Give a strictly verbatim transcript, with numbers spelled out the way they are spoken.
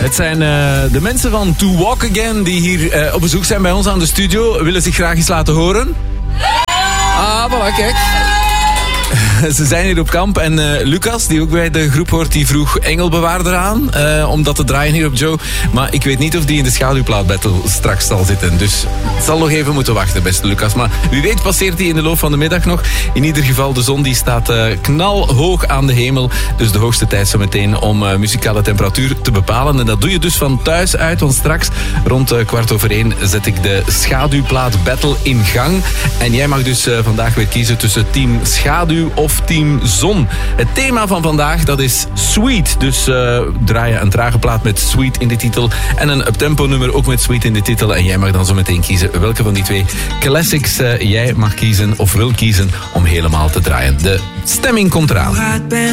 Het zijn uh, de mensen van To Walk Again die hier uh, op bezoek zijn bij ons aan de studio. Willen zich graag eens laten horen. Ah, voilà, kijk. Ze zijn hier op kamp en uh, Lucas, die ook bij de groep hoort, die vroeg Engelbewaarder aan uh, om dat te draaien hier op Joe. Maar ik weet niet of die in de schaduwplaatbattle straks zal zitten. Dus het zal nog even moeten wachten, beste Lucas. Maar wie weet passeert hij in de loop van de middag nog. In ieder geval, de zon die staat uh, knalhoog aan de hemel. Dus de hoogste tijd zo meteen om uh, muzikale temperatuur te bepalen. En dat doe je dus van thuis uit, want straks rond uh, kwart over één zet ik de schaduwplaatbattle in gang. En jij mag dus uh, vandaag weer kiezen tussen team schaduw of team zon. Het thema van vandaag, dat is Sweet. Dus uh, draaien een trage plaat met Sweet in de titel en een uptempo nummer ook met Sweet in de titel. En jij mag dan zo meteen kiezen welke van die twee classics uh, jij mag kiezen of wil kiezen om helemaal te draaien. De stemming komt eraan.